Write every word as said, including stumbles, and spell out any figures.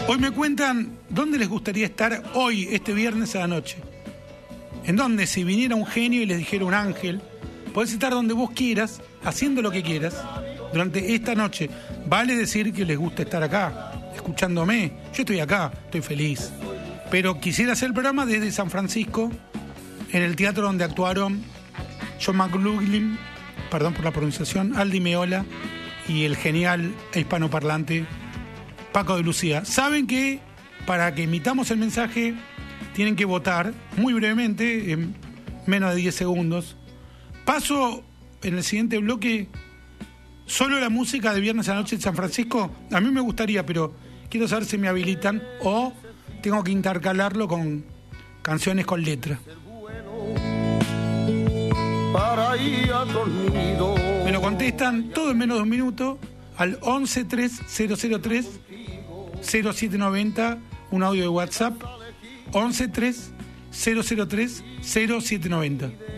Hoy me cuentan dónde les gustaría estar hoy, este viernes a la noche. En donde si viniera un genio y les dijera un ángel, podés estar donde vos quieras, haciendo lo que quieras, durante esta noche. Vale decir que les gusta estar acá, escuchándome. Yo estoy acá, estoy feliz. Pero quisiera hacer el programa desde San Francisco, en el teatro donde actuaron John McLaughlin, perdón por la pronunciación, Aldi Meola y el genial hispanoparlante Paco de Lucía. Saben que para que emitamos el mensaje tienen que votar muy brevemente, en menos de diez segundos. Paso en el siguiente bloque solo la música de viernes a la noche en San Francisco. A mí me gustaría, pero quiero saber si me habilitan o tengo que intercalarlo con canciones con letra. Me lo contestan todo en menos de un minuto al once tres cero cero tres cero siete noventa, un audio de WhatsApp once tres cero cero tres cero siete noventa.